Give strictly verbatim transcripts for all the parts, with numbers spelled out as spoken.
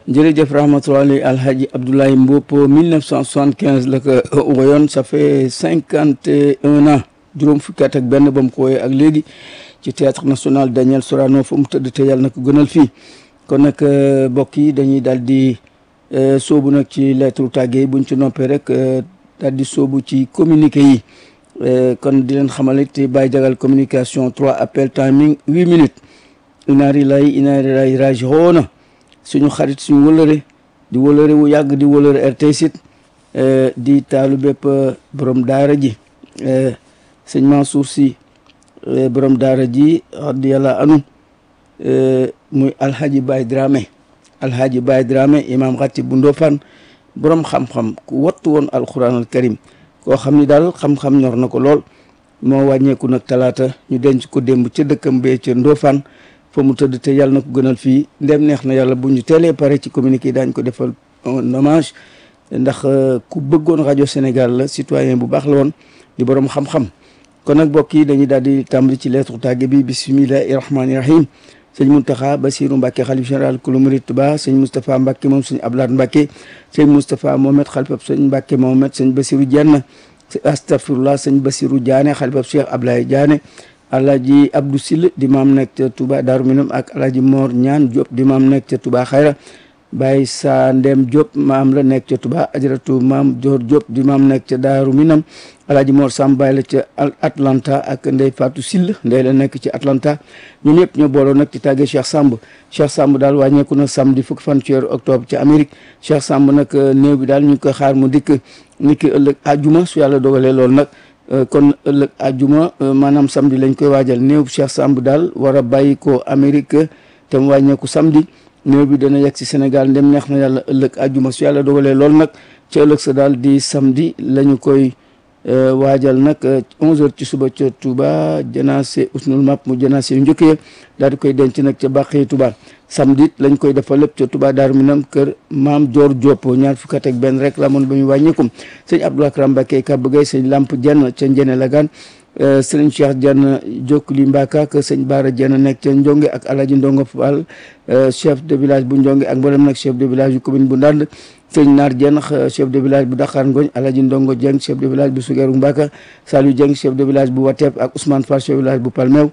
jërëjëf rahmatullahi alhaji Abdoulaye Mboup mille neuf cent soixante-quinze la ko woyoon ça fait cinquante et un ans juróom fukki at ak benn ba mu ko woyee ak léegi ci théâtre national Daniel Sorano fa mu tëdd te yàlla na ko gënal fii kon nag mbokk yi dañuy daal di soobu nag ci lettre tàgge yi buñ ci noppee rek daal di soobu ci communiqué yi kon di leen xamal it Baye Jagal communication trois appel timing huit minutes inaari lay inaari lay rajihoona suñu xarit suñu wëlëre di wëlëre wu yàgg di wëlëre R T sit di taalu bépp borom daara ji sëñ Mansour si borom daara ji di yàlla anu muy alhaji Baye Dramé alhaji Baye Dramé imam xati bu Ndofane borom xam-xam ku wattu woon alquran al karim koo xam ni daal xam-xam ñor na ko lool moo wàññeeku nag talaata ñu denc ko démb ca dëkkam bee ca Ndofane fa mu tëdd te yàlla na ko gënal fii ndem neex na yàlla bu ñu teelee pare ci communiqué daañ ko defal un hommage ndax ku bëggoon rajo Sénégal la citoyen bu baax la woon di borom xam-xam kon nag mbokk yi dañuy daal di tàmbali ci lettre tàgge bi bismillahi rahmani rahim sëñ Mountakha Bassirou Mbacké xalif général kulu murid Touba sëñ Moustapha Mbacké moom sëñ Abdoulaye Mbacké sëñ Moustapha Mohamed xalifab sëñ Mbacké Mohamed sëñ Bassirou Diène astafirullah sëñ Bassirou Diané xalifab Cheikh Ablaye Diané alaaji Abdou Sil di maam nekk ca Touba Daaru Minam ak alaaji Mor Ñaan Diop di maam nekk ca Touba Xayra Baye Sa Ndem Diop maam la nekk ca Touba ajaratu maam Dior Diop di maam nekk ca Daaru Minam alaaji Mor Sam Baye la ca Atlanta ak Ndey Fatou Sil ndey la nekk ci Atlanta ñun ñëpp ñoo booloo nag ci tàggee Cheikh Samb Cheikh Samb daal wàññeeku na samedi fukki fan ci weeru octobre ci Amérique Cheikh Samb nag néew bi daal ñu ngi koy xaar mu dikk ni ki ëllëg àjjuma su yàlla dogalee loolu nag kon ëllëg àjjuma maanaam samedi lañ koy waajal néew Cheikh Samb daal war a bàyyi ko Amérique te mu wàññeeku samedi néew bi dana yegg si Sénégal ndem neex na yàlla ëllëg àjjuma su yàlla dogalee loolu nag ci ëllëg sa daal di samedi la ñu koy waajal nag onze heures ci suba ca Touba janaase usnul map mu janaase yu njëkkee daal di koy denc nag ca Bàqee Touba samedi lañ koy defal lépp ca Touba Daaru Minam kër maam Dior Diop ñaar fukki at ak benn rek la moon ba ñu wàññeekum sëñ Abdou Akram Mbacké Kaba Gueye sëñ Lamp Dieng ca Njene Lagan sëñ Cheikh Dieng Jokli Mbaka ak sëñ Baara Dieng nekk ca Ndionge ak Alaaji Ndongo Fall chef de village bu Ndionge ak mboolem nag chef de village yu commune bu Ndande sëñ Naar Dieng chef de village bu Dakar Ngoñ Alaaji Ndongo Dieng chef de village bu Sugeru Mbaka Saliou Dieng chef de village bu Watep ak Ousmane Fall chef de village bu Palmew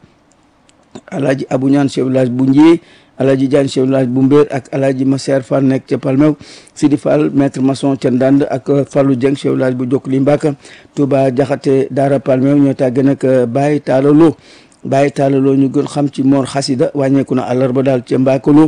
Alaaji Abou Ñaan chef de village bu Ndié Alaaji Diagne chef de village bu Mbéer ak Alaaji Masser Fall nekk ca Palmew Sidi Fall maître maçon ca Ndande ak Fallou Dieng chef de village bu Jokli Mbaka Touba Jaxate Daara Palmew ñoo tàgge nag Baye Taalalo Baye Taalalo ñu gën xam ci Mor Xasida wàññeeku na àllarba daal ca Mbakalo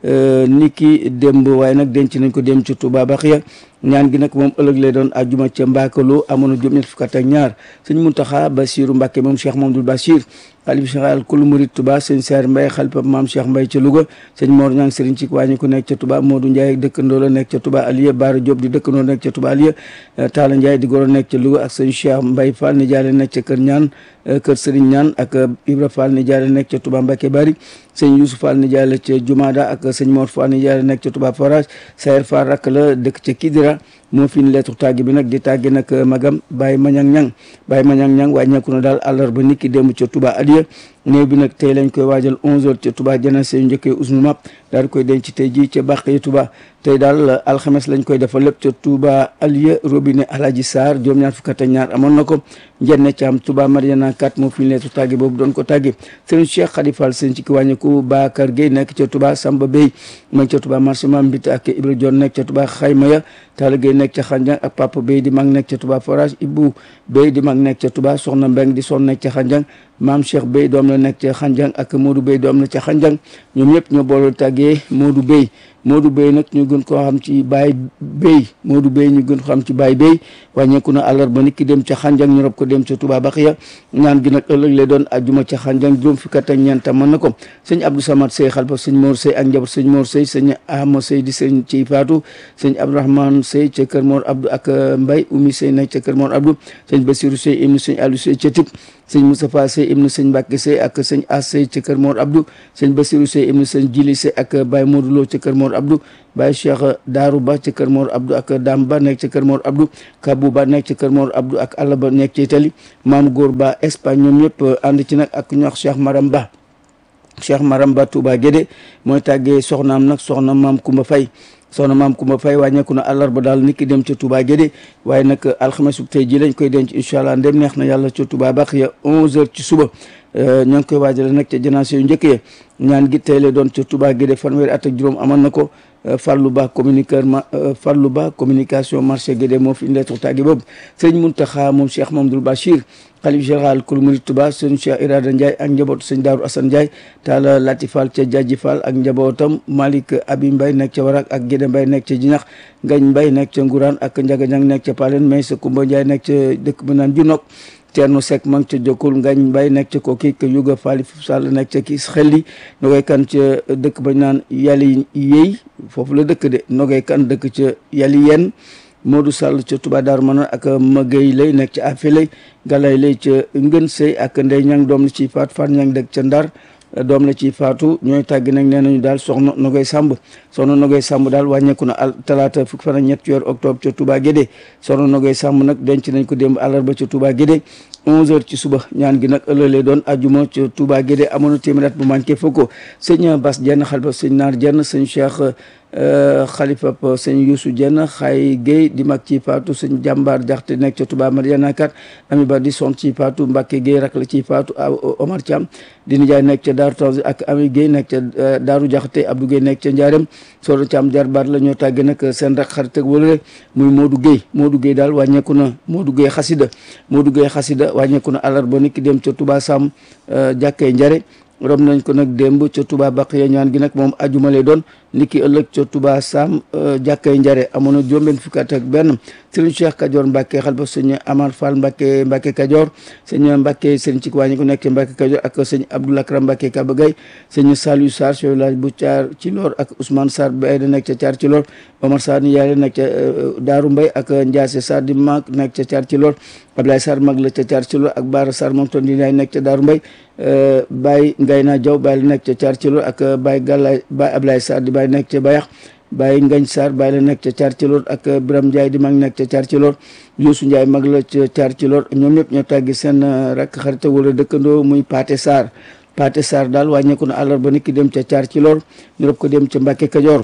niki démb waaye nag denc nañ ko dem ci Touba Baxiya ñaan gi nag moom ëllëg lay doon àjjuma ca Mbakalo amoon na juróom-ñett fukk ak ñaar sëñ Mountakha Bassirou Mbacké moom Cheikh Mamadou Bachir xalif général kulu murid Touba sëñ Seer Mbay xalifa maam Cheikh Mbay ca Louga sëñ Mor Ñang sëriñ ci wàññi ko nekk ca Touba Modou Ndiaye dëkkandoo la nekk ca Touba Aliya Baara Diop di dëkkandoo nekk ca Touba Aliya Talla Ndiaye di goro nekk ca Louga ak sëñ Cheikh Mbay Fall ni jaale nekk ca kër ñaan kër sëriñ ñaan ak Ibra Fall ni jaale nekk ca Touba Mbacké Bari sëñ Youssou Fall ni jaale ca Jumada ak sëñ Mor Fall ni jaale nekk ca Touba Forage Sayer Fall rakk la dëkk ca Kidira moo fi ni lettre tàgge bi nag di tàgge nag magam Baye Mañang Ñang Baye Mañang Ñang wàññeeku na daal àllarba niki démb ca Touba Aliya néew bi nag tey lañ koy waajal onze heures ca Touba janaase yu njëkkee usnul map daal di koy denc tey jii ca Bàqee Touba tey daal alxames lañ koy defal lépp ca Touba Aliya robinet Alaji Sarr juróom-ñaar fukk ak ñaar amoon na ko njenne ci am Touba Mariana kat moo fi lettre tàgge boobu doon ko tàgge sëñ Cheikh Khady Fall sëñ ci ki wàññeeku Bakar Gueye nekk ca Touba Samba Bey ma ca Touba marché Mam Mbite ak Ibra Dione nekk ca Touba Xayma ya Talla Gueye nekk ca Xanjang ak Papa Bey di mag nekk ca Touba Forage Ibou Bey di mag nekk ca Touba Soxna Mbeng di son nekk ca Xanjang Maam Cheikh Bey doom la nekk ca Xanjang ak Modou Bey doom la ca Xanjang ñoom ñëpp ñoo booloo tàggee Modou Bey Modou Bey nag ñu gën koo xam ci Baye Bey Modou Bey ñu gën ko xam ci Baye Bey wàññeeku na àllarba nit ki dem ca Xanjang ñu rob ko dem ca Touba Baxiya ñaan gi nag ëllëg lay doon àjjuma ca Xanjang juróom fukki at ak ñeent mën na ko sëñ Abdou Samad Sey xalfa sëñ Mor Sey ak njaboot sëñ Mor Sey sëñ Ahma Sey di sëñ ci Fatou sëñ Abdourahmane Sey ca Kër Mor Abdou ak Mbay Oumy Sey nekk ca Kër Mor Abdou sëñ Bassirou Sey ibnu sëñ Aliou Sey ca Tip sëñ Moustapha Sey ibnu sëñ Mbacke Sey ak sëñ As Sey ca Kër Mor Abdou sëñ Bassirou Sey ibnu sëñ Jili Sey ak Baye Modou Lo ca Kër Mor Abdou Baye Cheikh Darou Ba ca Kër Mor Abdou ak Dam Ba nekk ca Kër Mor Abdou Kabou Ba nekk ca Kër Mor Abdou ak Alla Ba nekk ca Italie Maam Góor Ba Espagne ñoom ñëpp ànd ci nag ak ñu wax Cheikh Maram Ba Cheikh Maram Ba Touba Guédé mooy tàggee soxnaam nag soxna maam Kumba Fay soxna maam Kumba Fay wàññeeku na àllarba daal nit ki dem ca Touba Guédé waaye nag alxames tey ji lañ koy denc incha allah ndem neex na yàlla ca Touba baax ya onze heures ci suba ñoo ngi koy waajale nag ca janaase yu njëkk ya ñaan gi tey la doon ca Touba Guédé fanweeri at ak juróom amal na ko Fallou Ba communiqueur ma Fallou Ba communication marché Guédé moo fi lettre tàggi boobu sëñ Mountakha moom Cheikh Mamadou Bachir xalif général kul murid Touba sëñ Cheikh Irada Ndiaye ak njabootu sëñ Daaru Assane Ndiaye Talla Latifal ca Jaaji Fall ak njabootam Malick Abi Mbaye nekk ca Warak ak Guédé Mbaye nekk ca Jinax Ngañ Mbaye nekk ca Ngourane ak Njaga Ñang nekk ca Palen mais sa Kumba Ndiaye nekk ca dëkk bu naan Junok Thierno Seck ma ngi ca Jokkul Ngañ Mbaye nekk ca Koki ka Yuga Fali Sall nekk ca Kis Xelli Nogay Kan ca dëkk bañ naan Yali Yey foofu la dëkk de Nogay Kan dëkk ca Yali Yen Modou Sall ca Touba Darou Manane ak Magay lay nekk ca Afilay Galay lay ca Ngën Sey ak Ndey Ñang doom la ciy faatu Faat Ñang dëkk ca Ndar doom la ciy faatu ñooy tàggi nag nee nañu daal soxna Nogay Samb soxna Nogay Samb daal wàññeeku na al talaata fukki fan ak ñett ci weeru octobre ca Touba Guédé soxna Nogay Samb nag denc nañ ko démb àllarba ca Touba Guédé onze heures ci suba ñaan gi nag ëllëg lay doon ajuma ca Touba Guédé amoon na téeméer at bu manqué fukk sëñ Bass Jenn xalifa sëñ Naar Jenn sëñ Cheikh xalifa sëñ Youssou Jenn Xaay Guèye di mag ci faatu sëñ Jàmbaar Jaxte nekk ca Touba Mariana kat Ami Ba di son ci faatu Mbacke Guèye rak la ci faatu Omar Thiam di nijaay nekk ca Daaru Tanzi ak Ami Guèye nekk ca Daaru Jaxte Abdou Guèye nekk ca Ndiarème Sodo Thiam jarbaat la ñoo tàgge nag seen rak xarit ak wëlëre muy Modou Guèye Modou Guèye daal wàññeeku na Modou Guèye xasida Modou Guèye xasida wàññeeku na àllarba nit ki dem ca Touba Sam jàkkee Njare rom nañ ko nag démb ca Touba Baqiya ñaan gi nag moom ajuma lay doon niki ëllëg ca Touba Sam jàkkay Njare amoon na juróom benn fukki at ak benn sëriñ Cheikh Kajoor Mbacke xalifa sëñ Amar Fall Mbacke Mbacke Kajoor sëñ Mbacke sëriñ ci wàññi ko nekk Mbacke Kajoor ak sëñ Abdou Lakram Mbacke Kabagay sëñ Saliou Sarr chef village bu Thiar ci Lor ak Ousmane Sarr bay da nekk ca Thiar ci Lor Omar Sarr ni yaay nekk ca Daaru Mbay ak Ndiasse Sarr di mag nekk ca Thiar ci Lor Ablaye Sarr mag la ca Thiar ci Lor ak Baara Sarr moom ton di yaay nekk ca Daaru Mbay Baye Ngayna Diaw Baye la nekk ca Thiar ci Lor ak Baye Gallay Baye Ablaye Sarr di Baye nekk ca Bayax Baye Ngañ Sarr Baye la nekk ca Thiar ci Lor ak Biram Ndiaye di mag nekk ca Thiar ci Lor Youssou Ndiaye mag la ca Thiar ci Lor ñoom ñëpp ñoo tàggi seen rakk xarita wala dëkkandoo muy Paate Sarr Paate Sarr daal wàññeeku na àllarba nit ki dem ca Thiar ci Lor ñu rob ko dem ca Mbacke Kajoor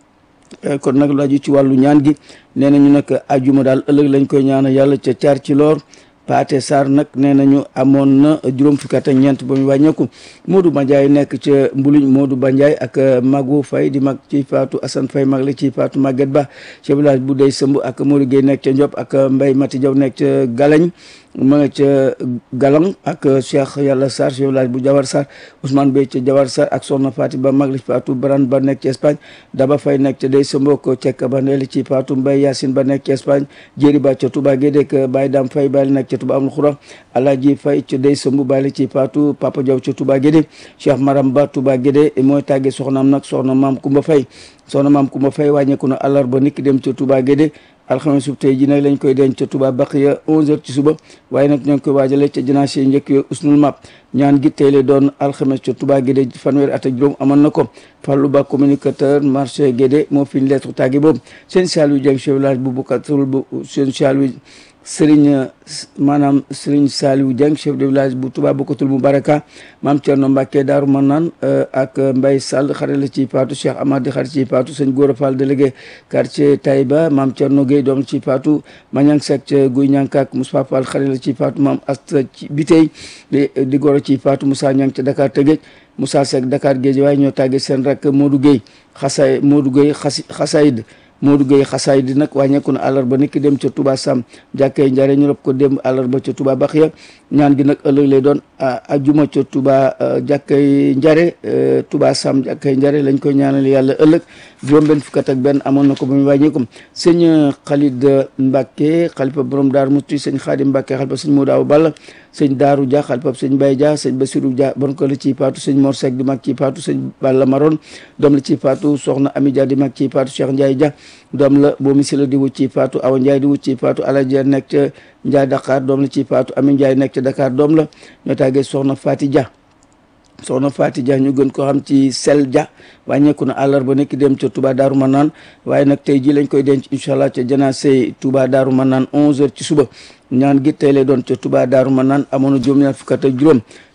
kon nag lu aju ci wàllu ñaan gi nee nañu nag ajuma daal ëllëg lañ koy ñaanal yàlla ca Thiar ci Lor Paate Sarr nag nee nañu amoon na juróom fukki at ak ñeent ba mu wàññeeku Modou Bandiaye nekk ca Mbuluñ Modou Bandiaye ak Magu Faye di mag ci faatu Assane Faye mag la ci faatu Maguette Ba chef village bu dey sëmb ak Modou Gueye nekk ca Ndiop ak Mbaye Mati Diaw nekk ca Galañ ma nga ca Galang ak Cheikh Yàlla Sarr chef village bu Jawar Sarr Ousmane Bey ca Jawar Sarr ak Soxna Fati Ba mag la ci faatu Baran Ba nekk ci Espagne Daba Faye nekk ca dey sëmb ko Cekk Ba neeli ci faatu Mbaye Yacine Ba nekk ci Espagne Jéri Ba ca Touba Guédé ak Baye Dam Faye Baye nekk ca Touba amul xura Alaaji Faye ca dey sëmb Baye la ci faatu Papa Diaw ca Touba Guédé Cheikh Maram Ba Touba Guédé mooy tàggee soxnaam nag soxna maam Kumba Faye soxna maam Kumba Faye wàññeeku na àllarba nit ki dem ca Touba Guédé alxames sub tey ji nag lañ koy denc ca Touba Baqiya onze heures ci suba waaye nag ñoo ngi koy waajale ca jinaase njëkk yo usnul map ñaan gi tey la doon alxames ca Touba Guédé fanweeri at ak juróom amoon na ko Fallou Ba communicateur marché Guédé moo fi lettre tàggi boobu seen Saliou Dieng chef village bu Bukatul bu seen Saliou Serigne maanaam Serigne Saliou Dieng chef de village bu Touba Bokatul bu Baraka maam Thierno Mbacke Daaru Manaan ak Mbaye Sall xare la ci faatu Cheikh Amady xare ci faatu sëñ Gora Fall délégué quartier Taïba maam Thierno Gueye doom ci faatu Mañang Seck ca Guy Ñankak Moussa Fall xare la ci faatu maam Asta ci Bitey di goro ci faatu Moussa Ñang ca Dakar Tëgéej Moussa Seck Dakar Géej waaye ñoo tàggee seen rakk Modou Gueye xasay Modou Gueye xasi xasayid Modou Gueye xasaay di nag wàññeeku na àllarba nit ki dem ca Touba Sam jàkkee Njare ñu rob ko dem àllarba ca Touba Baxiya ñaan gi nag ëllëg lay doon ajuma ca Touba jàkkee Njare Touba Sam jàkkee Njare lañ koy ñaanal yàlla ëllëg juróom benn fukkat ak benn amoon na ko ba mu wàññeeku sëñ Khalid Mbacke xalifa borom Daaru Musti sëñ Khadim Mbacke xalifa sëñ Modou Awa Balla sëñ Daaru Dia xalifa sëñ Baye Dia sëñ Bassirou Dia bon ko la ci faatu sëñ Mor Seck di mag ci faatu sëñ Balla Maron doom la ci faatu soxna Ami Dia di mag ci faatu Cheikh Ndiaye Dia doom la boo misi la di wut ci faatu Awa Ndiaye di wut ci faatu Alaji nekk ca Ndiaye Dakar doom la ci faatu Ami Ndiaye nekk ca Dakar doom la ñoo tàggee soxna Fati Dia soxna Fati Dia ñu gën ko xam ci Sel Dia wàññeeku na àllarba nekk dem ca Touba Daaru Manaan waaye nag tey ji lañ koy denc incha allah ca janaase Touba Daaru Manaan onze heures ci suba ñaan gi tey lay doon ca Touba Daaru Manaan amoon na juróom ñaar fukk ak juróom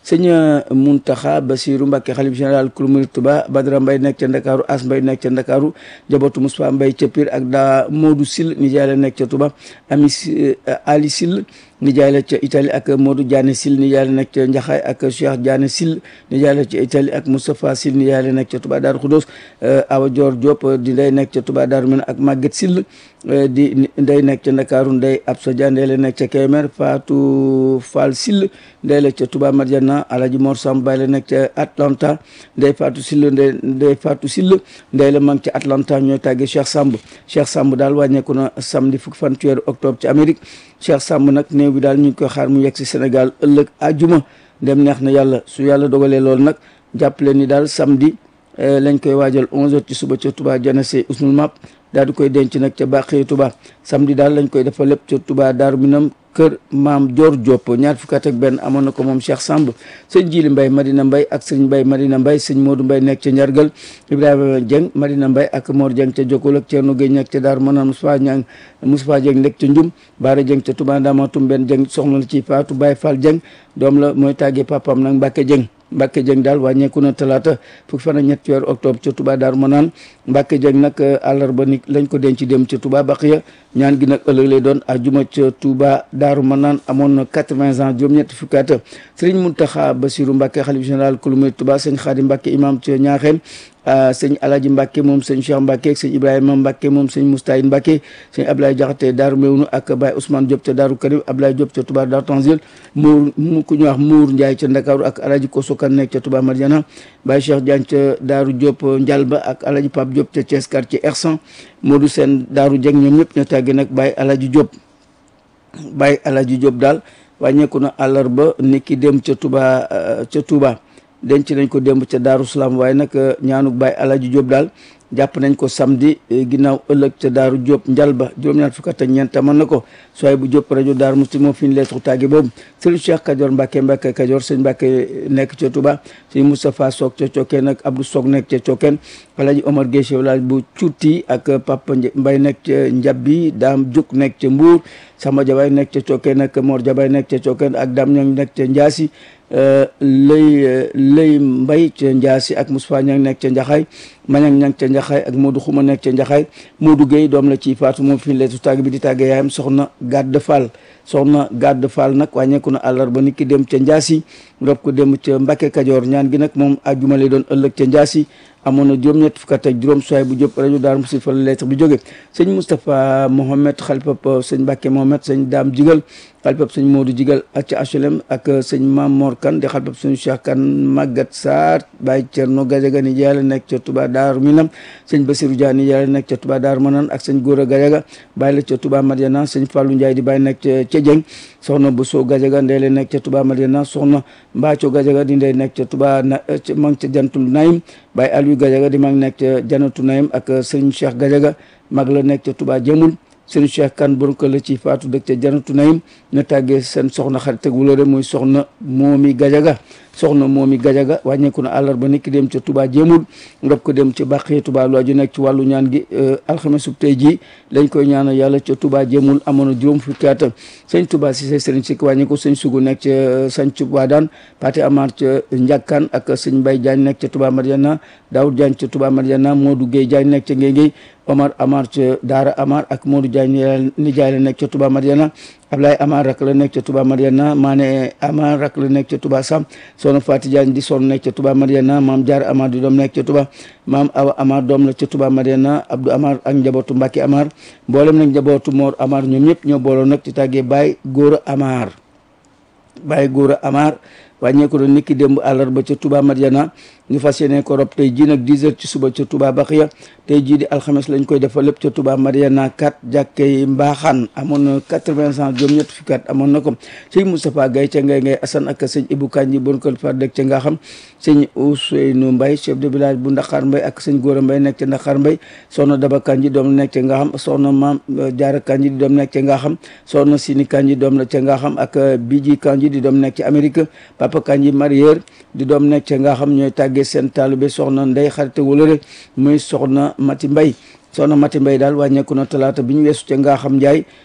sëñ Muntaxa Basiru Mbàkke xalif général kulu murid Tuba Badara Mbay nekk ca Ndakaaru As Mbay nekk ca Ndakaaru njabootu Moussa Mbay ca Pire ak daa Modou Sil nijaay la nekk ca Tuba ami Ali Sil nijaay la ca Italie ak Modou Diané Sil nijaay la nekk ca Njaxaay ak Cheikh Diané Sil nijaay la ca Italie ak Moustapha Sil nijaay la nekk ca Tuba Daaru Xudoos Awa Dior Diop di nday nekk ca Tuba Daaru Mina ak Maguette Sil di nday nekk ca Ndakaaru nday Absa Dia nday la nekk ca Kébémer Fatou Fall Sil nday la ca Tuba Mariana Alaji Mor Sam Bay la nekk ca Atlanta nday Fatou Sil nday nday Fatou Sil nday la mag ca Atlanta ñooy tàggee Cheikh Samb Cheikh Samb daal wàññeeku na samedi fukki fan ci weeru octobre ci Amérique Cheikh Samb nag néew bi daal ñu ngi koy xaar mu yegg si Sénégal ëllëg àjjuma dem neex na yàlla su yàlla dogalee loolu nag jàppale ni daal samedi lañ koy waajal onze heures ci suba ca Touba Janase Usnul Map daal di koy denc nag ca Bàqee Touba samedi daal lañ koy defal lépp ca Touba Daaru Minam kër maam Dior Diop ñaar fukki at ak benn amoon na ko moom Cheikh Samb sëñ Jili Mbay Madina Mbay ak sëñ Mbay Madina Mbay sëñ Modou Mbay nekk ca Njargal Ibrahima Dieng Madina Mbay ak Mor Dieng ca Jokul ak Thierno Gueye nekk ca Daaru Manaan Moustapha Ñang Moustapha Dieng nekk ca Njum Baara Dieng ca Touba Ndamatum benn Dieng soxna la ci Faatu Baye Fall Dieng doom la mooy tàggee papam nag Mbàkke Dieng Mbàkke Dieng daal wàññeeku na talaata fukki fan ak ñetti weeru octobre ca Touba Daaru Manaan Mbàkke Dieng nag àllarba ni lañ ko denc dem ca Touba Baqiya ñaan gi nag ëllëg lay doon àjjuma ca Touba Daaru Manaan amoon na quatre-vingts ans juróom-ñetti fukki at Sëriñ Muntaxa Basiru Mbàkke xalif général kulu murid Touba sëñ Xaadim Mbàkke imam ca Ñaaxeen sëñ Alaji Mbàkke moom sëñ Cheikh Mbàkke ak sëñ Ibrahima Mbàkke moom sëñ Moustayin Mbàkke sëñ Ablaye Jaxate Daaru Mewnu ak Baye Ousmane Diop ca Daaru Karim Ablaye Diop ca Touba Daaru Tanzil Mour mu ku ñu wax Mour Ndiaye ca Ndakaaru ak Alaji Kosokan nekk ca Touba Mariana Baye Cheikh Diagne ca Daaru Diop Njalba ak Alaji Pape Diop ca Thiès quartier Ersan Modou Sène Daaru Dieng ñoom ñëpp ñoo tàggee nag Baye Alaji Diop Baye Alaji Diop daal wàññeeku na àllarba ni ki dem ca Touba ca Touba denc nañ ko démb ca Daaru Salaam waaye nag ñaanu Baye Alaji Diop daal jàpp nañ ko samedi ginnaaw ëllëg ca Daaru Diop Njalba juróom-ñaar fukk ak ñeent mën na ko sooy bu Diop rajo Daaru Musti moo fi ñu leetru tàgge boobu sëriñ Cheikh Kajoor Mbàkke Mbàkke Kajoor sëñ Mbàkke nekk ca Touba sëñ Moustapha Soog ca Cokkeen ak Abdou Soog nekk ca Cokkeen Alaji Omar Gueye chef village bu Cuuti ak Papa Mbay nekk ca Njabbi Daam Juk nekk ca Mbuur Samba Jabay nekk ca Cokkeen ak Mor Jabay nekk ca Cokkeen ak Dam Ñang nekk ca Njaasi lay lay Mbay ca Njaasi ak Moustapha Ñang nekk ca Njaxaay Mañang Ñang ca Njaxaay ak Modou Xuma nekk ca Njaxaay Modou Gueye doom la ci faatu moom fi ñu leetu tàgg bi di tàgge yaayam soxna Gàdd Fall soxna Gàdd Fall nag wàññeeku na àllarba nit ki dem ca Njaasi rob ko dem ca Mbàkke Kajoor ñaan gi nag moom àjjuma lay doon ëllëg ca Njaasi amoon na juróom-ñett fukk ak juróom soay bu Diop rajo Daaru Musti fa la lettre bi jóge sëñ Moustapha Mohamed xalifab sëñ Mbàkke Mohamed sëñ Daam Jigal xalifab sëñ Modou Jigal ak ca H L M ak sëñ Mam Mor Kan di xalifab sëñ Cheikh Kan Magat Sarr Baye Cerno Gajaga ni jaale nekk ca Touba Daaru Minam sëñ Basiru Dia ni jaale nekk ca Touba Daaru Manan ak sëñ Góora Gajaga Baye la ca Touba Madiana sëñ Fallou Ndiaye di Baye nekk ca ca Dieng soxna Bousso Gajaga ndey la nekk ca Touba Madiana soxna Mbaaco Gajaga di ndey nekk ca Touba na ma ngi ca Jantul Naim Baye Aliou Gajaga di mag nekk ca Janatu Naim ak sëñ Cheikh Gajaga mag la nekk ca Touba Jemul sëñ Cheikh Kan borom kër la ci faatu dëkk ca Janatu Naim na tàggee seen soxna xarit ak wulóore muy soxna Moomi Gajaga soxna Moomi Gajaga wàññeeku na àllarba nit ki dem ca Touba Jéemul ndob ko dem ci Bàqee Touba lu aju nekk ci wàllu ñaan gi alxames sub tey jii lañ koy ñaanal yàlla ca Touba Jéemul amoon na juróom fukki at sëñ Touba si say sëriñ sikk wàññeeku sëñ Sugu nekk ca Sancu Waadaan Pate Amar ca Njakkaan ak sëñ Mbay Jaañ nekk ca Touba Mariana Daawud Jaañ ca Touba Mariana Modou Gueye Jaañ nekk ca Ngéngéy Omar Amar ca Daara Amar ak Modou Jaañ nijaay la nekk ca Touba Mariana Ablaye Amar rak la nekk ca Touba Mariana Mané Amar rak la nekk ca Touba Sam soxna Fati Diagne di son nekk ca Touba Mariana maam Jaar Amar di doom nekk ca Touba maam Awa Amar doom la ca Touba Mariana Abdou Amar ak njabootu Mbacke Amar mboolem nag njabootu Mor Amar ñoom ñëpp ñoo booloo nag ci tàggee Baye Góora Amar Baye Góora Amar wàññeeku na niki démb àllarba ca Touba Mariana ñu fas yéene ko rob tey jii nag dix heures ci suba ca Touba Baxiya tey jii di alxames lañ koy defal lépp ca Touba Mariana kat jàkkey Mbaaxaan amoon na quatre-vingts ans juróom-ñett fukki at amoon na ko sëñ Moustapha Gaye ca Ngay Ngay Assane ak sëñ Ibou Kanji bon kër far dëkk ca nga xam sëñ Ousseynou Mbaye chef de village bu Ndaxaar Mbaye ak sëñ Góora Mbaye nekk ca Ndaxaar Mbaye soxna Daba Kanji doom la nekk ca nga xam soxna Maam Jaara Kanji di doom nekk ca nga xam soxna Sini Kanji doom la ca nga xam ak Biji Kanji di doom nekk ca Amérique Papa Kanji marier di doom nekk ca nga xam ñooy tàggee seen taalibe soxna Ndey xarite wala muy soxna Mati Mbay soxna Mati Mbay daal wàññeeku na talaata bi ñu weesu ca nga xam Njaay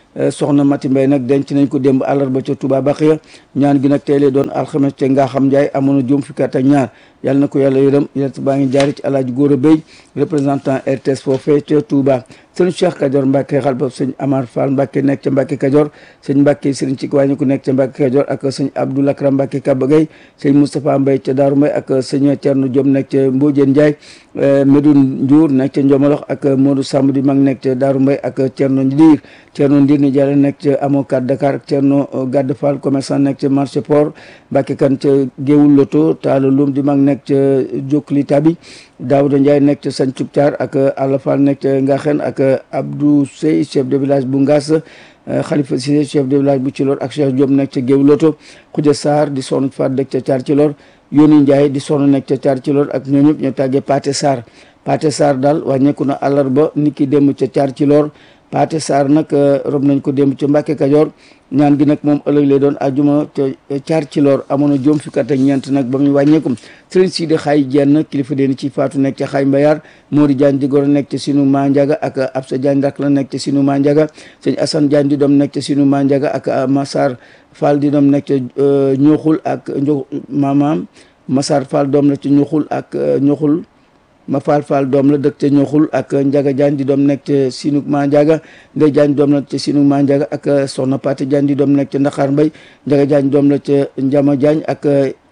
soxna Mati Mbay nag denc nañ ko démb àllarba ca Touba Baxiya ñaan gi nag tey lay doon alxames te nga xam Njaay amoon na juróom fukki at ak ñaar yàlla na ko yàlla yërëm yàlla baa ngi jaari ci Alaaji Góora Bey représentant R T S foofee ca Touba sëñ Cheikh Kajoor Mbàkke xalpa sëñ Amar Fall Mbàkke nekk ca Mbàkke Kajoor sëñ Mbàkke sëriñ ci wàññi ku nekk ca Mbàkke Kajoor ak sëñ Abdou Lakram Mbàkke Kabagay sëñ Moustapha Mbay ca Daaru Mbay ak sëñ Cerno Diom nekk ca Mbodiène Ndiaye Medoune Ndiour nekk ca Njomolox ak Modou Samb di mag nekk ca Daaru Mbay ak Cerno Ndiir Cerno Ndiir ni jàlle nekk ca Amokat Dakar ak Cerno Gadd Fall commerçant nekk ca marché port Mbàkke kan ca Géewul Loto Taala Lum di mag nekk ca Jokli Tabi Daouda Ndiaye nekk ca Sancub Thiar ak Alla Fall nekk ca Ngaxen ak Abdou Sey chef de village bu Ngaas Khalifa Cissé chef de village bu Cilor ak Cheikh Diop nekk ca Géewul Loto Khoudia Sarr di sonn Faat dëkk ca Thiar Cilor Yoni Ndiaye di sonn nekk ca Thiar Cilor ak ñoo ñëpp ñoo tàggee Paté Sarr Paté Sarr daal wàññeeku na àllarba nit ki démb ca Thiar Cilor Paté Sarr nag rob nañ ko démb ca Mbàkke Kajoor ñaan gi nag moom ëllëg lay doon ajuma ca Thiar Cilor amoon na juróom fukki at ak ñeent nag ba muy wàññeeku Sëriñ Sidi Xaay Jenn kilifa deen ci faatu nekk ca Xaay Mbayar Mori Diagne di goro nekk ca Sinu Mandiaga ak Absa Diagne rak la nekk ca Sinu Mandiaga sëñ Assane Diagne di doom nekk ca Sinu Mandiaga ak Massar Fall di doom nekk ca Ñoxul ak Ño maamaam Massar Fall doom la ca Ñoxul ak Ñoxul ma faal faal doom la dëkk ca Ñoxul ak Njaga Jaañ di doom nekk ca Sinuk Ma Njaga Ndey Jaañ doom la ca Sinuk Ma Njaga ak Soxna Pati Jaañ di doom nekk ca Ndaxaar Mbay Njaga Jaañ doom la ca Njama Jaañ ak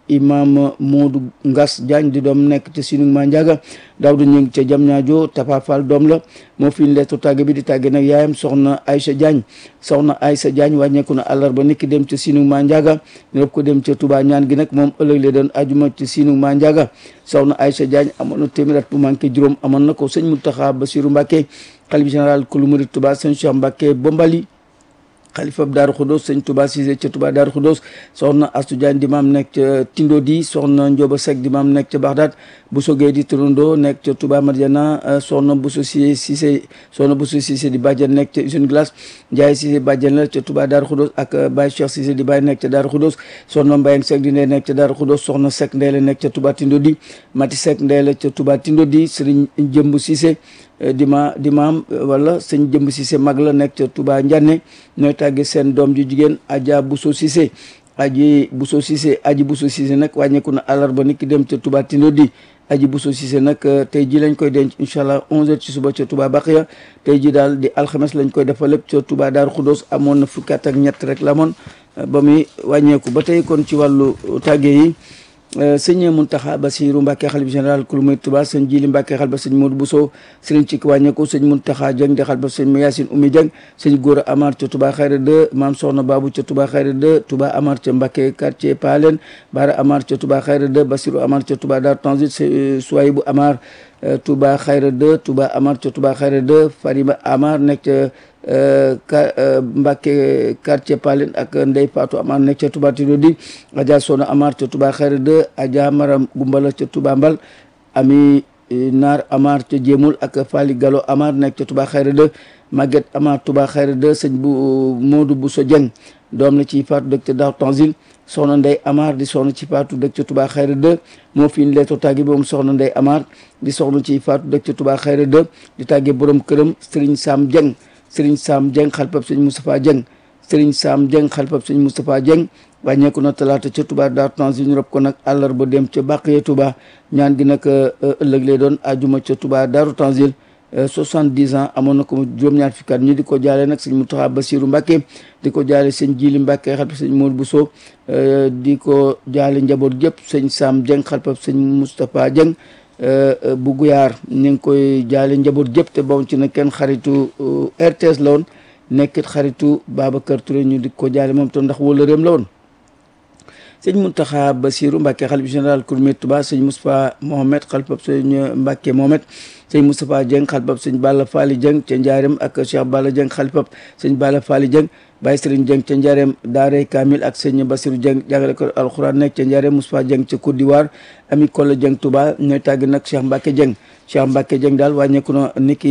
imam Moodu Ngas Jaañ di doom nekk ca Sinuk Ma Njaga Daawdu Ñing ca Jam Ñaajo Tapa Fall doom la moo fi leetu tàgge bi di tàgge nag yaayam soxna Aysa Jaañ soxna Aysa Jaañ wàññeeku na àllarba niki dem ca Sinuk Ma Njaga ñu ko dem ca Touba ñaan gi nag moom ëllëg le doon ajuma ca Sinuk Ma Njaga soxna Aysa Jaañ amoon na téeméer at bu manqué juróom amoon na ko sëñ Muntaxa Basiru Mbàkke xalifa général kulu murid Touba sëñ Cheikh Mbàkke Bombali xalifa Daaru Xudoos sëñ Touba Cissé ca Touba Daaru Xudoos soxna Astu Jaañ di maam nekk ca Tindo di soxna Njoba Seck di maam nekk ca Baxdaad Bousso Gueye di Turundo nekk ca Touba Madiana soxna Bousso Cissé soxna Bousso Cissé di bàjjen nekk ca Usine Glace Ndiaye Cissé bàjjen la ca Touba Daaru Xudoos ak Baye Cheikh Cissé di Baye nekk ca Daaru Xudoos soxna Mbayang Seck di ndey nekk ca Daaru Xudoos soxna Seck ndey la nekk ca Touba Tindo di Mati Seck ndey la ca Touba Tindo di Sëriñ Jëmb Cissé di ma di maam wala sëñ Jëmb Cissé mag la nekk ca Touba Ndiané ñooy tàgge seen doom ju jigéen Adja Bousso Cissé aji Bousso Cissé aji Bousso Cissé nag wàññeeku na àllarba nit ki dem ca Touba Tindo di aji Bousso Cissé nag tey ji lañ koy denc incha allah onze heures ci suba ca Touba Baxiya tey ji daal di alxames lañ koy defal lépp ca Touba Daaru Xudoos amoon na fukki at ak ñett rek la amoon ba muy wàññeeku ba tey kon ci wàllu tàgge yi sëñ Muntaxa Basiru Mbàkke xalifa général kulu murid Touba sëñ Jili Mbàkke xalifa sëñ Modou Bousso sëriñ ci wàññeeku sëñ Muntaxa Jeng di xalifa sëñ Yaasin Oumy Jeng sëñ Góora Amar ca Touba Xayra deux maam Soxna Babu ca Touba Xayra deux Touba Amar ca Mbàkke quartier Palen Bara Amar ca Touba Xayra deux Basiru Amar ca Touba Dar Tanzil Suwaybu Amar Touba Xayra deux Touba Amar ca Touba Xayra deux Farima Amar nekk ca Mbàkke quartier Palen ak Ndey Fatou Amar nekk ca Touba Tindo di Adja Sona Amar ca Touba Xayra deux Adja Maram Gumbala ca Touba Mbal Ami Naar Amar ca Jéemul ak Fali Galo Amar nekk ca Touba Xayra deux Maguette Amar Touba Xayra deux sëñ bu Modou Bousso Dieng doom la ci faatu dëkk ca Daaru Tanzil soxna Ndey Amar di soxna ci faatu dëkk ca Touba Xayra deux moo fi leeto tàgge bi moom soxna Ndey Amar di soxna ci faatu dëkk ca Touba Xayra deux di tàgge borom këram Serigne Sam Dieng Serigne Sam Dieng xalpab sëñ Moustapha Dieng Serigne Sam Dieng xalpab sëñ Moustapha Dieng wàññeeku na talaata ca Touba Daaru Tanzil ñu rob ko nag àllarba dem ca Baqiya Touba ñaan gi nag ëllëg lay doon ajuma ca Touba Daaru Tanzil soixante-dix ans amoon na ko juróom-ñaar fukki at ñu di ko jaale nag sëñ Mountakha Bassirou Mbacké di ko jaale sëñ Jili Mbacké xalpab sëñ Modou Bousso di ko jaale njaboot gépp sëñ Sam Dieng xalpab sëñ Moustapha Dieng bu Guyaar ñu ngi koy jaale njaboot gépp te bawon ci na kenn xaritu R T S la woon nekkit xaritu Babacar Touré ñu di ko jaale moom tam ndax wala réem la woon sëñ Mountakha Bassirou Mbacké xalif général kulu murid Touba sëñ Moustapha Mohamed xalpab sëñ Mbacké Mohamed sëñ Moustapha Dieng xalpab sëñ Balla Fally Dieng ca Njaareem ak Cheikh Balla Dieng xalpab sëñ Balla Fally Dieng Baye Serigne Dieng ca Njaareem Daaray Kamil ak sëñ Bassirou Dieng jàngale ko alxuraan nekk ca Njaareem Moustapha Dieng ca Côte d'Ivoire Ami Kolla Dieng Touba ñooy tàgg nag Cheikh Mbacké Dieng Cheikh Mbacké Dieng daal wàññeeku na niki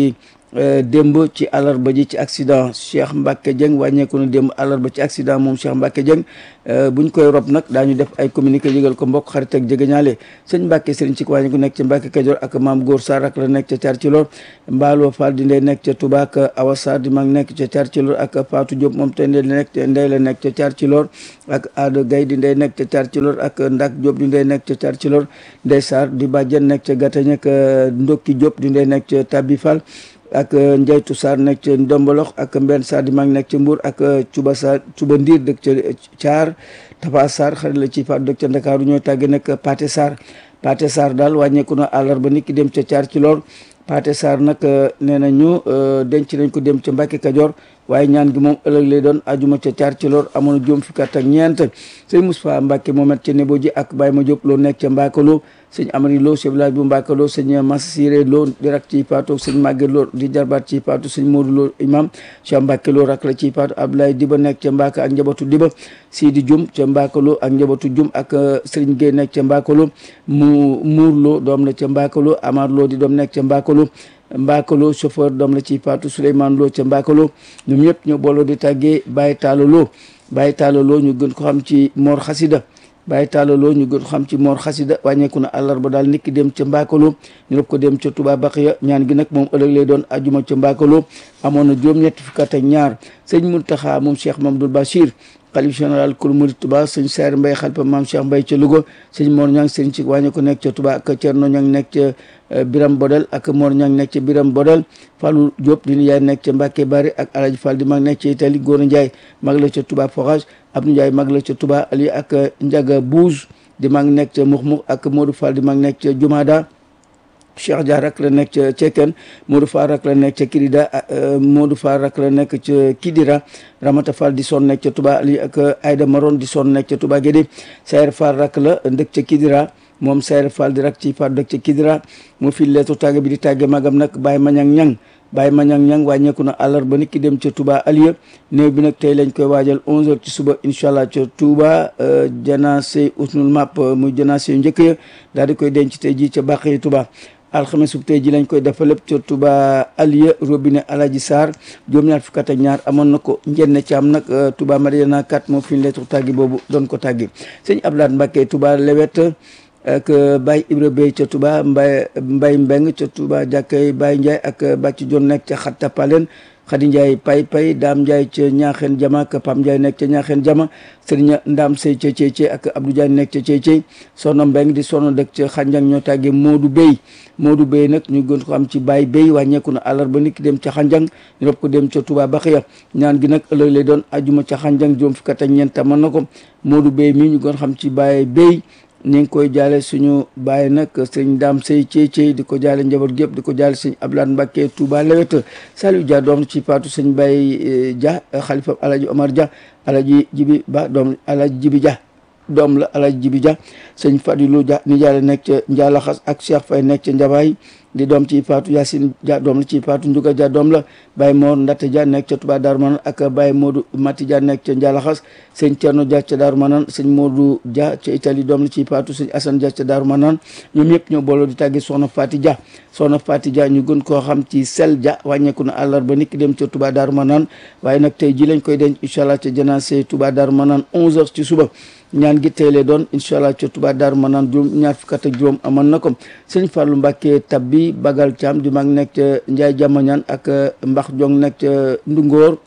démb ci àllarba ji ci accident Cheikh Mbacke Dieng wàññeeku na démb àllarba ci accident moom Cheikh Mbacke Dieng buñ koy rob nag daañu def ay communiqué yëgal ko mbokk xarit ak jegeñaale sëñ Mbacke Serigne ci wàññeeku nekk ca Mbacke Kajoor ak maam Góor Sarr ak la nekk ca Thiar ci Lor Mballo Fall di ndey nekk ca Touba ak Awa Sarr di mag nekk ca Thiar ci Lor ak Fatou Diop moom te ndey nekk ndey la nekk ca Thiar ci Lor ak Ada Gaye di ndey nekk ca Thiar ci Lor ak Ndak Diop di ndey nekk ca Thiar ci Lor Ndey Sarr di bàjjen nekk ca Gatañ ak Ndokki Diop di ndey nekk ca Tabi Fall ak Njaytu Sarr nekk ca Ndombolox ak Mbenn Sarr di mag nekk ca Mbour ak Cuba Sarr Cuba Ndiir dëkk ca Thiar Tafa Sarr xarit la ci Fatou dëkk ca Ndakaaru ñooy tàgge nag Paté Sarr Paté Sarr daal wàññeeku na àllarba nit ki dem ca Thiar ci Lor Paté Sarr nag nee na ñu denc nañ ko dem ca Mbacke Kajoor waaye ñaan gi moom ëllëg lay doon ajuma ca Thiar ci Lor amoon na juróom fukki at ak ñeent sëñ Moustapha Mbacke moomet ca Nebo ji ak Baye Ma Diop loo nekk ca Mbakalo sëñ Amari Lo chef village bu Mbakalo sëñ Massiré Lo di rak ci Paatu sëñ Maguette Lo di jarbaat ci Paatu sëñ Modou Lo imam Cheikh Mbacke Lo rak la ci Paatu Abdoulaye Diba nekk ca Mbaka ak njabootu Diba Sidi Dioum ca Mbakalo ak njabootu Dioum ak Serigne Gueye nekk ca Mbakalo mu Mour Lo doom la ca Mbakalo Amar Lo di doom nekk ca Mbakalo Mbakalo chauffeur doom la ci Paatu Souleymane Lo ca Mbakalo ñoom ñëpp ñoo booloo di tàggee Baye Talla Lo Baye Talla Lo ñu gën ko xam ci Mor Xasida Baye Talla Lo ñu gën ko xam ci Mor Xasida wàññeeku na àllarba daal nit ki dem ca Mbakalo ñu rob ko dem ca Touba Baxiya ñaan gi nag moom ëllëg lay doon ajuma ca Mbakalo amoon na juróom-ñetti fukk ak ñaar sëñ Mountakha moom Cheikh Mamadou Bachir xalif général kul murid Touba sëñ Saer Mbaye xalifa maam Cheikh Mbaye ca Louga sëñ Mor Ñang sëñ ci wàññeeku nekk ca Touba ak Thierno Ñang nekk ca Biram Bodel ak Mor Ñang nekk ca Biram Bodel Fallou Diop di yaay nekk ca Mbacke Bari ak Alaji Fall di mag nekk ca Italie Góora Ndiaye mag la ca Touba Forage Abdou Ndiaye mag la ca Touba Ali ak Ndiaga Bouge di mag nekk ca Moukhmouk ak Modou Fall di mag nekk ca Jumada Cheikh Dia rak la nekk ca Ceken Modou Fall rak la nekk ca Kirida Modou Fall rak la nekk ca Kidira Ramata Fall di son nekk ca Touba Ali ak Aïda Maron di son nekk ca Touba Guédé Sayer Fall rak la ndëkk ca Kidira moom Sayer Fall di rak ci Fall dëkk ca Kidira mu fi leetu tàgge bi di tàgge magam nag Baye Mañang Ñang Baye Mañang Ñang wàññeeku na àllarba nit ki dem ca Touba Aliya néew bi nag tey lañ koy waajal onze heures ci suba incha allah ca Touba janaase usnul map muy janaase yu njëkk ya daal di koy denc tey ji ca Bàqi Touba alxames bu tey ji lañ koy dafa lépp ca Touba Aliya robinet Alaji Sarr juróom-ñaar fukk ak ñaar amoon na ko njenne ci am nag Touba Mariana kat moo fi lettre tàggi boobu doon ko tàggi sëñ Abdoulaye Mbacke Touba Lewet ak Baye Ibra Bey ca Touba Mbay Mbay Mbeng ca Touba jàkkay Baye Ndiaye ak Bàcci Jon nekk ca Xatta Palen Xadi Ndiaye Pay Pay Daam Ndiaye ca Ñaaxeen Jama ak Pam Ndiaye nekk ca Ñaaxeen Jama Sëriñ Ndaam Sey ca Ceycey ak Abdou Diagne nekk ca Ceycey Soxna Mbeng di soxna dëkk ca Xanjang ñoo tàggee Modou Bey Modou Bey nag ñu gën ko am ci Baye Bey wàññeeku na àllarba nit ki dem ca Xanjang ñu rob ko dem ca Touba Baxiya ñaan gi nag ëllëg lay doon ajuma ca Xanjang juróom fukk ak ñeent mën na ko Modou Bey mi ñu gën xam ci Baye Bey ñu ngi koy jaale suñu bàyyi nag sëñ Daam Sey Cey Cey di ko jaale njaboot gépp di ko jaale sëñ Abdoulaye Mbacke Touba Lewet Saliou Dia doom ci Fatou sëñ Baye Dia xalifa Alaji Omar Dia Alaji Jibi Ba doom Alaji Jibi Dia doom la Alaji Jibi Dia sëñ Fadilou Dia ni jaale nekk ca Ndialaxas ak Cheikh Faye nekk ca Njabaay di doom ci Fatou Yacine Dia doom la ci Fatou Ndiouga Dia doom la Baye Mor Ndatte Dia nekk ca Touba Darou Manane ak Baye Modou Mati Dia nekk ca Ndialaxas sëñ Thierno Dia ca Darou Manane sëñ Modou Dia ca Italie doom la ci Fatou sëñ Assane Dia ca Darou Manane ñoom ñëpp ñoo booloo di tàggi soxna Fati Dia soxna Fati Dia ñu gën koo xam ci Sel Dia wàññeeku na àllarba nit ki dem ca Touba Darou Manane waaye nag tey ji lañ koy denc incha allah ca janaase Touba Darou Manane onze heures ci suba ñaan gi tey lay doon incha allah ca Touba Darou Manane juróom ñaar fukk ak juróom amoon na ko sëñ Fallou Mbacke Tabbi Bagal Thiam di mag nekk ca Ndiaye Jamañaan ak Mbax Jong nekk ca Ndungóor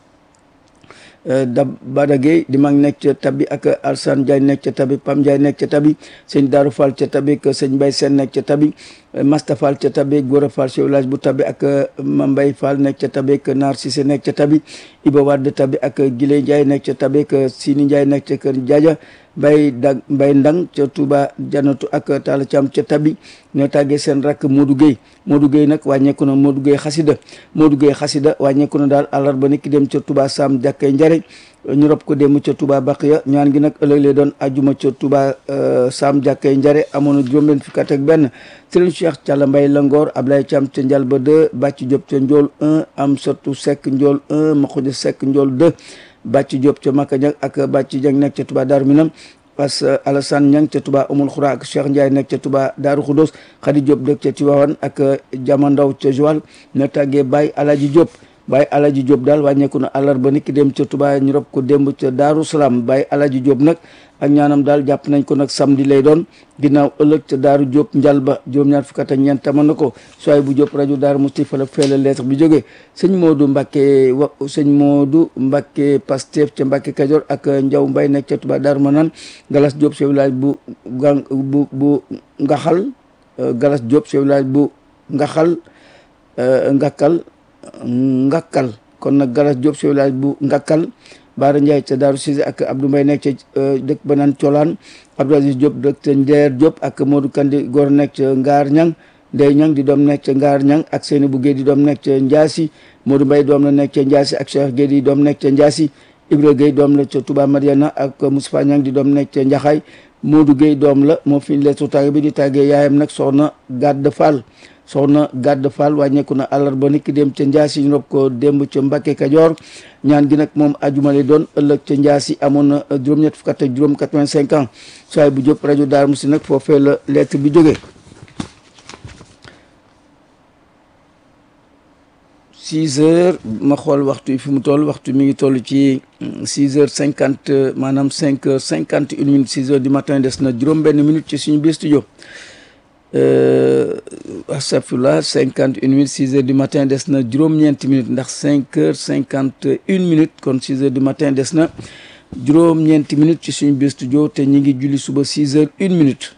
da Badagay di mag nekk ca Tabbi ak Alsane Ndiaye nekk ca Tabbi Pam Ndiaye nekk ca Tabbi sëñ Darou Fall ca Tabbi ak sëñ Mbaye Sène nekk ca Tabbi Masta Fall ca Tabbi Gora Fall chef village bu Tabbi ak Mambay Fall nekk ca Tabbi ak Nar Cissé nekk ca Tabbi Iba Wade Tabbi ak Gile Ndiaye nekk ca Tabbi ak Sini Ndiaye nekk ca Kër Jaaja Mbay dag Mbay Ndang ca Touba Janatu ak Talla Thiam ca Tabbi ñoo tàggee seen rakk Modou Gueye Modou Gueye nag wàññeeku na Modou Gueye xasida Modou Gueye xasida wàññeeku na daal àllarba nit ki dem ca Touba Sam jàkkay njare ñu rob ko dem ca Touba Baqiya ñaan gi nag ëllëg lay doon ajuma ca Touba Sam jàkkay njare amoon na juróom benn fukk ak benn Serigne Cheikh Thiala Mbay Langor Ablaye Thiam ca Njalba deux Bàcc Diop ca Njool un am sotu Seck Njool un Makhoudia Seck Njool deux Bàcc Diop ca Maka Dieng ak Bàcc Dieng nekk ca Touba Darou Minam Pas Alassane Niang ca Touba Umul Xura ak Cheikh Ndiaye nekk ca Touba Daaru Xudos Khady Diop dëkk ca Tivaouane ak Jamandaw ca Joal na tàggee Baye Alaji Diop Baye Alaji Diop daal wàññeeku na àllarba niki dem ca Touba ñu rob ko démb ca Daaru Salaam Baye Alaji Diop nag ak ñaanam daal jàpp nañ ko nag samedi lay doon ginnaaw ëllëg ca Daaru Diop Njalba juróom-ñaar fukk ak ñeent taman na ko soay bu Diop rajo Daaru Musti fa la feela lettre bi jógee sëñ Modou Mbacke wa sëñ Modou Mbacke Pastef ca Mbacke Kajoor ak Njaw Mbay nekk ca Touba Daaru Manaan Galas Diop chef village bu gang bu bu Ngaxal Galas Diop chef village bu Ngaxal Ngakkal Ngakkal kon nag Galas Diop chef village bu Ngakkal Baara Ndiaye ca Daaru Cissé ak Abdou Mbaye nekk ca dëkk ba naan Colaan Abdou Aziz Diop dëkk ca Ndeer Diop ak Modou Kandi Gor nekk ca Ngaar Ñang Ndey Ñang di doom nekk ca Ngaar Ñang ak Seyni bu Guèye di doom nekk ca Ndiassi Modou Mbaye doom la nekk ca Ndiassi ak Cheikh Guèye di doom nekk ca Ndiassi Ibra Guèye doom la ca Touba Mariana ak Moustapha Ñang di doom nekk ca Njaxaay Modou Guèye doom la moo fi leetu tàgge bi di tàggee yaayam nag soxna Gàdd Fall soxna Gàdd Fall wàññeeku na àllarba niki dem ca Ndiassi ñu rob ko démb ca Mbacke Kajoor ñaan gi nag moom ajuma lay doon ëllëg ca Ndiassi amoon na juróom-ñett fukk ak juróom quatre-vingt-cinq ans soay bu Diop rajo Daaru Musti nag foofee la lettre bi jógee six heures ma xool waxtu yi fi mu toll waxtu mi ngi toll ci six heures cinquante maanaam cinq heures cinquante une minute six heures du matin des na juróom benn minute ci suñu biir studio astafurlah cinquante une minutes six heures du matin des na juróom-ñeenti minutes ndax cinq heures cinquante une minutes kon six heures du matin des na juróom-ñeenti minutes ci suñu biir studio te ñi ngi julli suba six heures une minute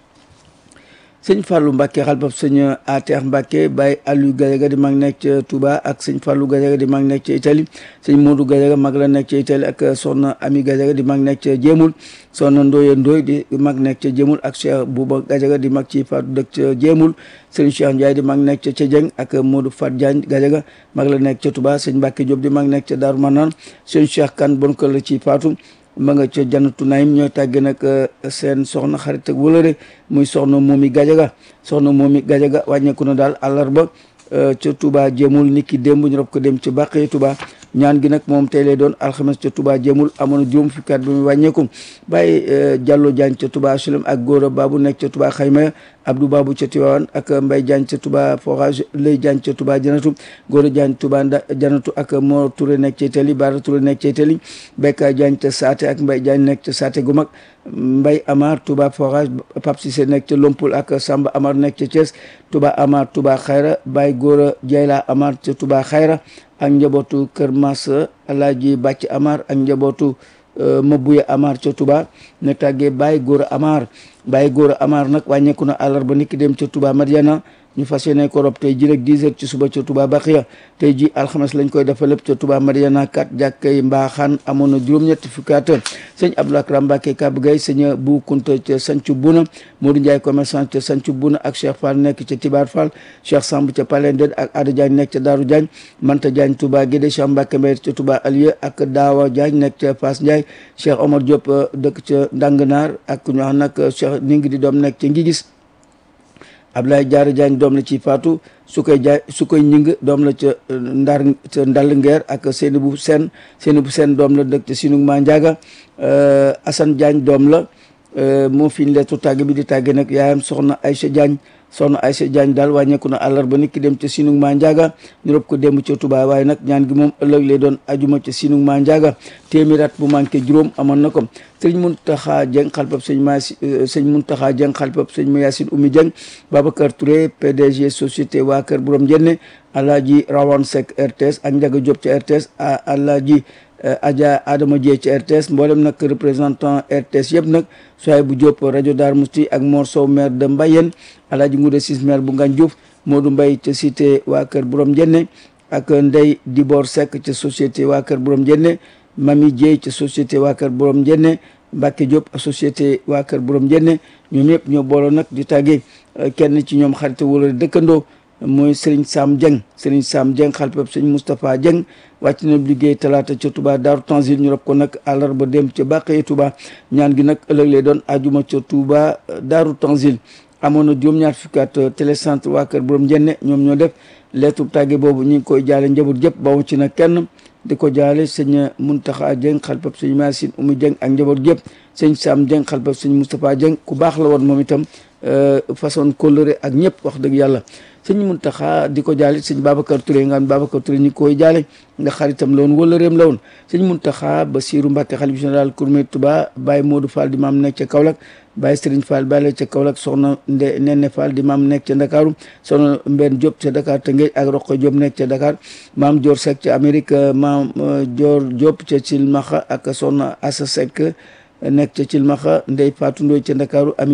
sëñ Fallou Mbacke xalbab sëñ Ateex Mbacke Baye Aliou Gajaga di mag nekk ca Touba ak sëñ Fallou Gajaga di mag nekk ca Italie sëñ Modou Gajaga mag la nekk ca Italie ak soxna Ami Gajaga di mag nekk ca Jéemul soxna Ndoye Ndoye di mag nekk ca Jéemul ak Cheikh Bouba Gajaga di mag ci Fatou dëkk ca Jéemul sëñ Cheikh Ndiaye di mag nekk ca ca Dieng ak Modou Fat Diagne Gajaga mag la nekk ca Touba sëñ Mbacke Diop di mag nekk ca Darou Manane sëñ Cheikh Kane bon kër la ci Fatou ma nga ca Jannatu Naim ñooy tàgge nag seen soxna xarit ak wëlëre muy soxna Momi Gajaga soxna Momi Gajaga wàññeeku na daal àllarba ca Touba Jéemul niki démb ñu rob ko dem ca Bàqee Touba ñaan gi nag moom tey lay doon alxames ca Touba Jéemul amoon na juróom fukki at bi muy wàññeeku Baye Diallo Diagne ca Touba Sulem ak Góora Babu nekk ca Touba Xayma Abdou Babu ca Tiwaawan ak Mbaye Diagne ca Touba Forage Lay Diagne ca Touba Janatu Góora Diagne Touba Janatu ak Mor Touré nekk ca Itali Bara Touré nekk ca Itali Bekka Diagne ca Saate ak Mbaye Diagne nekk ca Saate gu mag Mbaye Amar Touba Forage Pape Cissé nekk ca Lompul ak Samba Amar nekk ca Thiès Touba Amar Touba Xayra Baye Góora Jayla Amar ca Touba Xayra ak njabootu Kër Massa Alaaji Bàcc Amar ak njabootu Mabuya Amar ca Touba ne tàggee Baye Góora Amar Baye Góora Amar nag wàññeeku na àllarba niki dem ca Touba Mariana ñu fas yéene ko rob tey ji rek dix heures ci suba ca Touba Baxiya tey ji alxames lañ koy defal lépp ca Touba Mariana kat jàkkay Mbaaxaan amoon na juróom-ñetti fukki at sëñ Abdou Akram Mbacke Kab Gay sëñ Bu Kunta ca Sancu Buna Modou Ndiaye commerçant ca Sancu Buna ak Cheikh Fall nekk ca Tibar Fall Cheikh Samb ca Palended ak Ada Diagne nekk ca Daaru Diagne Manta Diagne Touba Guédé Cheikh Mbacke Mbaye ca Touba Alieu ak Daawa Diagne nekk ca Fass Ndiaye Cheikh Omar Diop dëkk ca Ndanganaar ak ñu wax nag Cheikh Ningi di doom nekk ca Ngigis Ablaye Diarra Diagne doom la ci Fatou su koy jaay su koy ñing doom la ca ndar ca ndall ngeer ak seeni bu seen seeni bu seen doom la dëkk ca Sinug Ma Ndiaga Assane Diagne doom la moo fi ñu leetu tàgg bi di tàgge nag yaayam soxna Aïcha Diagne soxna Aïcha Diagne daal wàññeeku na àllarba nit ki dem ca Sinug Ma Ndiaga ñu rob ko démb ca Touba waaye nag ñaan gi moom ëllëg lay doon ajuma ca Sinug Ma Ndiaga téeméer at bu manqué juróom amoon na ko sëñ Muntaxa Dieng xalpab sëñ ma sëñ Muntaxa Dieng xalpab sëñ ma Yacine Oumy Dieng Babacar Touré P D G société waa kër Borom Njenne Alaaji Rawane Seck R T S ak Ndiaga Diop ca R T S Alaaji Adja Adama Dieye ci R T S mboolem nag représentant R T S yëpp nag soay bu Diop rajo Darou Mousti ak Mor Sow maire de Mbayeen Alaaji Ngoude Sis maire bu Ngagne Diouf Modou Mbaye ca cité waa kër Borom Njenne ak Ndey Dibor Seck ca société waa kër Borom Njenne Mami Dieye ca société waa kër Borom Njenne Mbacke Diop société waa kër Borom Njenne ñoom ñëpp ñoo booloo nag di tàggee kenn ci ñoom xarit wala dëkkandoo mooy Serigne Sam Dieng Serigne Sam Dieng xalpab sëñ Moustapha Dieng wàcc na liggéey talaata ca Touba Daaru Tanzil ñu rob ko nag àllarba dem ca Bàqee Touba ñaan gi nag ëllëg lay doon ajuma ca Touba Daaru Tanzil amoon na juróom-ñaar fukki at télécentre waa kër Borom Njenne ñoom ñoo def lettre tàgge boobu ñu ngi koy jaale njaboot yëpp bawu ci nag kenn di ko jaale sëñ Muntaxa Dieng xalifab sëñ Masin Oumy Dieng ak njaboot gépp sëñ Sam Dieng xalifab sëñ Moustapha Dieng ku baax la woon moom itam façon kóllëre ak ñëpp wax dëgg yàlla sëñ Muntaxa di ko jaale sëñ Babacar Touré nga xam Babacar Touré ñi koy jaale nga xaritam la woon wëllëreem la woon sëñ Muntaxa Basiru Mbàkke xalif général Kourmé Touba Baye Modou Fall di maam nekk ca Kaolack Baye Serigne Fall Baye la ca Kaolack soxna Nde Nene Fall di maam nekk ca Ndakaaru soxna Mbène Diop ca Dakar Tëngéej ak Roqo Diop nekk ca Dakar maam Dior Seck ca Amérique maam Dior Diop ca Cilmaxa ak soxna Assa Seck nekk ca Cilmaxa Ndey Fatou Ndoy ca Ndakaaru ami